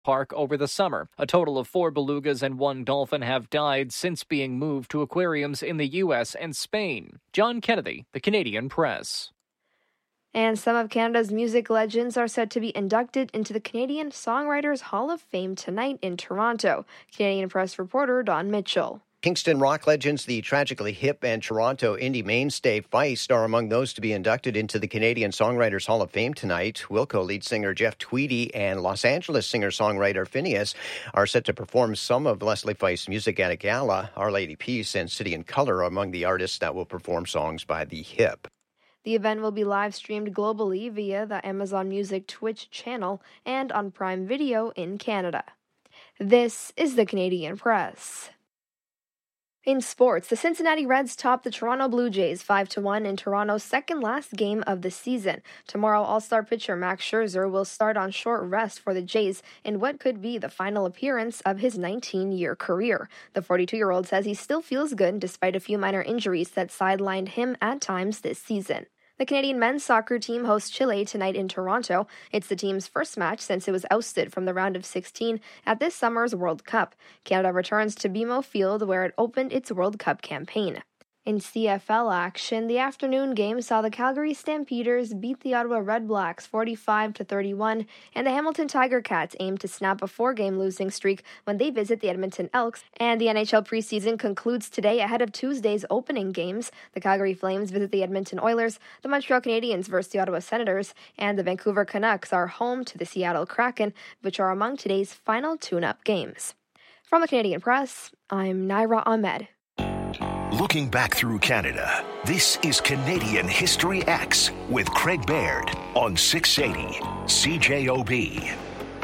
park over the summer. A total of 4 belugas and 1 dolphin have died since being moved to aquariums in the U.S. and Spain. John Kennedy, The Canadian Press. And some of Canada's music legends are set to be inducted into the Canadian Songwriters Hall of Fame tonight in Toronto. Canadian Press reporter Don Mitchell. Kingston rock legends, the tragically hip and Toronto indie mainstay Feist are among those to be inducted into the Canadian Songwriters Hall of Fame tonight. Wilco lead singer Jeff Tweedy and Los Angeles singer-songwriter Phineas are set to perform some of Leslie Feist's music at a gala. Our Lady Peace and City in Color are among the artists that will perform songs by the hip. The event will be live-streamed globally via the Amazon Music Twitch channel and on Prime Video in Canada. This is the Canadian Press. In sports, the Cincinnati Reds topped the Toronto Blue Jays 5-1 in Toronto's second-last game of the season. Tomorrow, All-Star pitcher Max Scherzer will start on short rest for the Jays in what could be the final appearance of his 19-year career. The 42-year-old says he still feels good despite a few minor injuries that sidelined him at times this season. The Canadian men's soccer team hosts Chile tonight in Toronto. It's the team's first match since it was ousted from the round of 16 at this summer's World Cup. Canada returns to BMO Field, where it opened its World Cup campaign. In CFL action, the afternoon game saw the Calgary Stampeders beat the Ottawa Red Blacks 45-31, and the Hamilton Tiger Cats aim to snap a 4-game losing streak when they visit the Edmonton Elks. And the NHL preseason concludes today ahead of Tuesday's opening games. The Calgary Flames visit the Edmonton Oilers, the Montreal Canadiens versus the Ottawa Senators, and the Vancouver Canucks are home to the Seattle Kraken, which are among today's final tune-up games. From the Canadian Press, I'm Naira Ahmed. Looking back through Canada, this is Canadian History X with Craig Baird on 680 CJOB.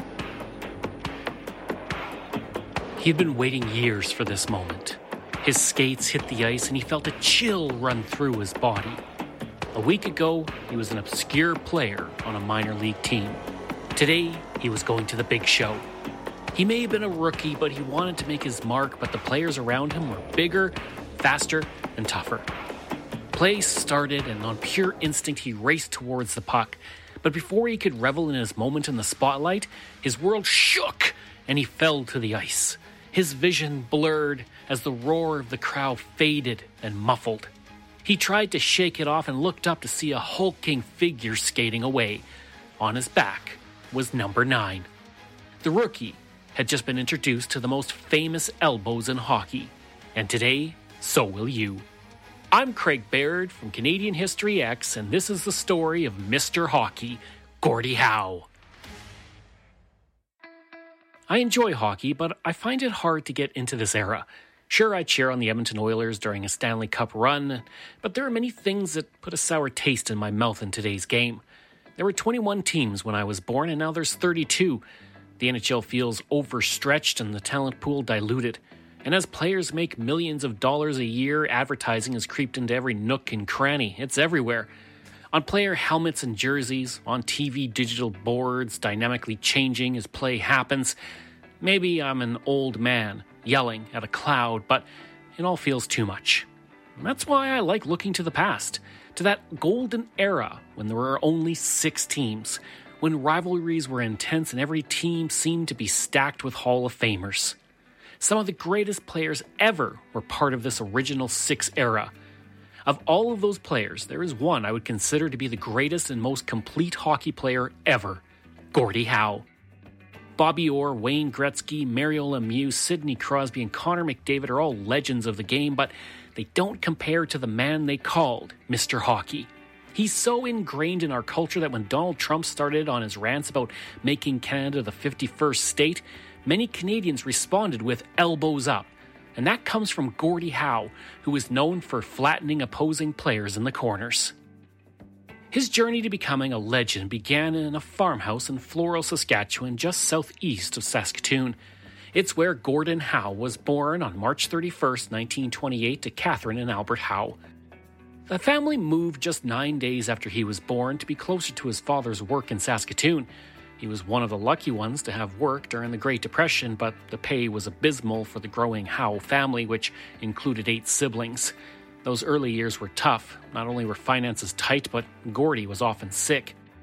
He'd been waiting years for this moment. His skates hit the ice and he felt a chill run through his body. A week ago, he was an obscure player on a minor league team. Today, he was going to the big show. He may have been a rookie, but he wanted to make his mark, but the players around him were bigger, faster, and tougher. Play started, and on pure instinct, he raced towards the puck. But before he could revel in his moment in the spotlight, his world shook, and he fell to the ice. His vision blurred as the roar of the crowd faded and muffled. He tried to shake it off and looked up to see a hulking figure skating away. On his back was number 9. The rookie had just been introduced to the most famous elbows in hockey. And today, so will you. I'm Craig Baird from Canadian History X, and this is the story of Mr. Hockey, Gordie Howe. I enjoy hockey, but I find it hard to get into this era. Sure, I cheer on the Edmonton Oilers during a Stanley Cup run, but there are many things that put a sour taste in my mouth in today's game. There were 21 teams when I was born, and now there's 32. The NHL feels overstretched and the talent pool diluted. And as players make millions of dollars a year, advertising has creeped into every nook and cranny. It's everywhere. On player helmets and jerseys, on TV digital boards, dynamically changing as play happens. Maybe I'm an old man yelling at a cloud, but it all feels too much. And that's why I like looking to the past, to that golden era when there were only 6 teams, when rivalries were intense and every team seemed to be stacked with Hall of Famers. Some of the greatest players ever were part of this original 6 era. Of all of those players, there is one I would consider to be the greatest and most complete hockey player ever, Gordie Howe. Bobby Orr, Wayne Gretzky, Mario Lemieux, Sidney Crosby, and Connor McDavid are all legends of the game, but they don't compare to the man they called Mr. Hockey. He's so ingrained in our culture that when Donald Trump started on his rants about making Canada the 51st state, many Canadians responded with elbows up. And that comes from Gordie Howe, who is known for flattening opposing players in the corners. His journey to becoming a legend began in a farmhouse in Floral, Saskatchewan, just southeast of Saskatoon. It's where Gordon Howe was born on March 31st, 1928 to Catherine and Albert Howe. The family moved just 9 days after he was born to be closer to his father's work in Saskatoon. He was one of the lucky ones to have work during the Great Depression, but the pay was abysmal for the growing Howe family, which included 8 siblings. Those early years were tough. Not only were finances tight, but Gordie was often sick.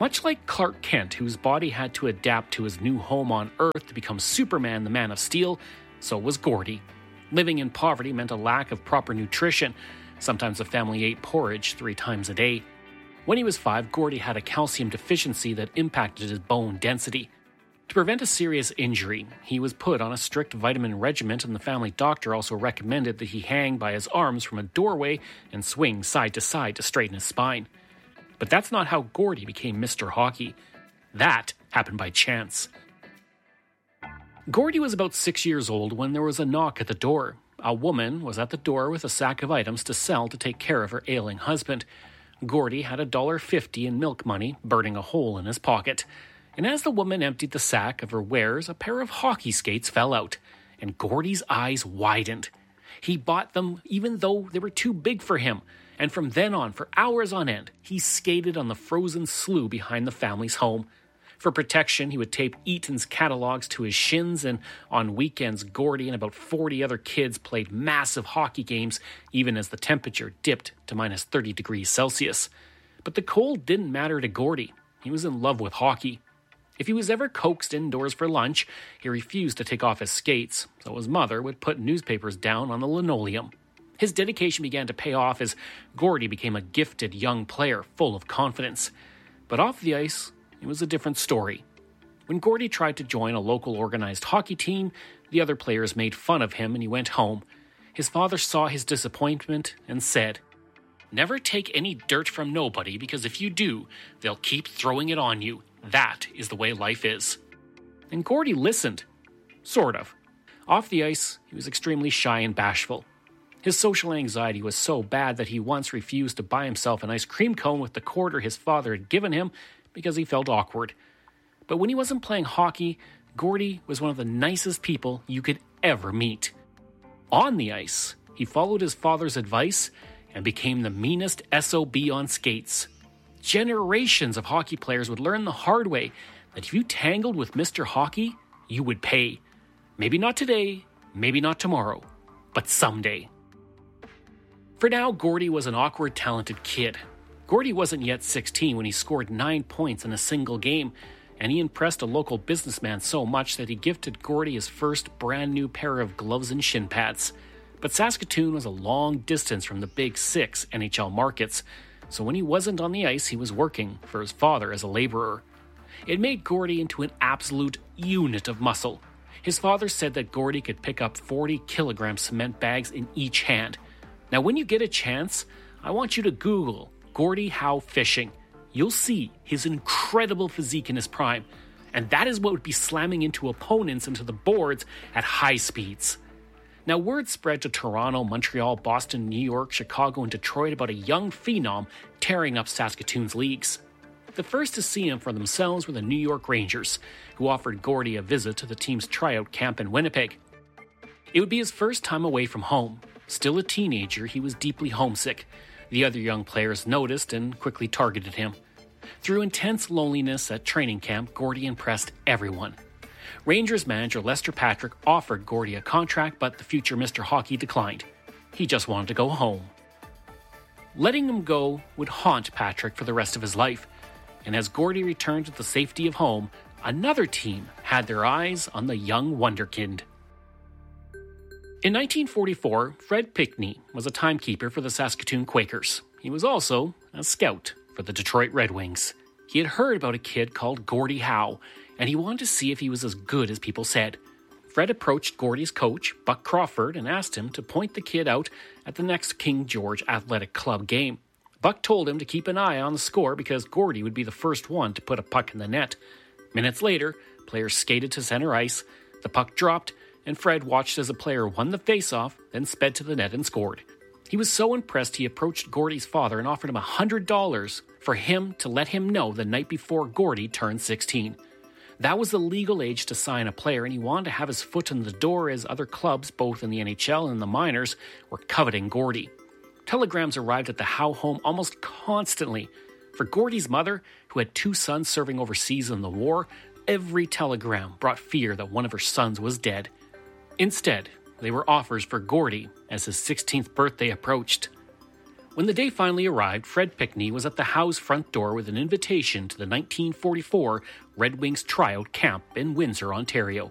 Much like Clark Kent, whose body had to adapt to his new home on Earth to become Superman, the Man of Steel, so was Gordie. Living in poverty meant a lack of proper nutrition. Sometimes the family ate porridge 3 times a day. When he was 5, Gordie had a calcium deficiency that impacted his bone density. To prevent a serious injury, he was put on a strict vitamin regimen, and the family doctor also recommended that he hang by his arms from a doorway and swing side to side to straighten his spine. But that's not how Gordie became Mr. Hockey. That happened by chance. Gordie was about 6 years old when there was a knock at the door. A woman was at the door with a sack of items to sell to take care of her ailing husband. Gordie had $1.50 in milk money burning a hole in his pocket. And as the woman emptied the sack of her wares, a pair of hockey skates fell out, and Gordie's eyes widened. He bought them even though they were too big for him, and from then on, for hours on end, he skated on the frozen slough behind the family's home. For protection, he would tape Eaton's catalogs to his shins, and on weekends, Gordie and about 40 other kids played massive hockey games, even as the temperature dipped to minus 30 degrees Celsius. But the cold didn't matter to Gordie. He was in love with hockey. If he was ever coaxed indoors for lunch, he refused to take off his skates, so his mother would put newspapers down on the linoleum. His dedication began to pay off as Gordie became a gifted young player full of confidence. But off the ice, it was a different story. When Gordie tried to join a local organized hockey team, the other players made fun of him and he went home. His father saw his disappointment and said, "Never take any dirt from nobody, because if you do, they'll keep throwing it on you. That is the way life is." And Gordie listened. Sort of. Off the ice, he was extremely shy and bashful. His social anxiety was so bad that he once refused to buy himself an ice cream cone with the quarter his father had given him because he felt awkward. But when he wasn't playing hockey, Gordie was one of the nicest people you could ever meet. On the ice, he followed his father's advice and became the meanest SOB on skates. Generations of hockey players would learn the hard way that if you tangled with Mr. Hockey, you would pay. Maybe not today, maybe not tomorrow, but someday. For now, Gordie was an awkward, talented kid. Gordie wasn't yet 16 when he scored 9 points in a single game, and he impressed a local businessman so much that he gifted Gordie his first brand new pair of gloves and shin pads. But Saskatoon was a long distance from the Big 6 NHL markets, so when he wasn't on the ice, he was working for his father as a laborer. It made Gordie into an absolute unit of muscle. His father said that Gordie could pick up 40-kilogram cement bags in each hand. Now, when you get a chance, I want you to Google Gordie Howe fishing. You'll see his incredible physique in his prime, and that is what would be slamming into opponents into the boards at high speeds. Now, word spread to Toronto, Montreal, Boston, New York, Chicago, and Detroit about a young phenom tearing up Saskatoon's leagues. The first to see him for themselves were the New York Rangers, who offered Gordie a visit to the team's tryout camp in Winnipeg. It would be his first time away from home. Still a teenager, he was deeply homesick. The other young players noticed and quickly targeted him. Through intense loneliness at training camp, Gordie impressed everyone. Rangers manager Lester Patrick offered Gordie a contract, but the future Mr. Hockey declined. He just wanted to go home. Letting him go would haunt Patrick for the rest of his life, and as Gordie returned to the safety of home, another team had their eyes on the young wonderkind. In 1944, Fred Pinckney was a timekeeper for the Saskatoon Quakers. He was also a scout for the Detroit Red Wings. He had heard about a kid called Gordie Howe, and he wanted to see if he was as good as people said. Fred approached Gordie's coach, Buck Crawford, and asked him to point the kid out at the next King George Athletic Club game. Buck told him to keep an eye on the score because Gordie would be the first one to put a puck in the net. Minutes later, players skated to center ice, the puck dropped, and Fred watched as a player won the faceoff, then sped to the net and scored. He was so impressed he approached Gordie's father and offered him $100 for him to let him know the night before Gordie turned 16. That was the legal age to sign a player, and he wanted to have his foot in the door as other clubs, both in the NHL and the minors, were coveting Gordie. Telegrams arrived at the Howe home almost constantly. For Gordie's mother, who had 2 sons serving overseas in the war, every telegram brought fear that one of her sons was dead. Instead, they were offers for Gordie as his 16th birthday approached. When the day finally arrived, Fred Pickney was at the Howe's front door with an invitation to the 1944 Red Wings tryout camp in Windsor, Ontario.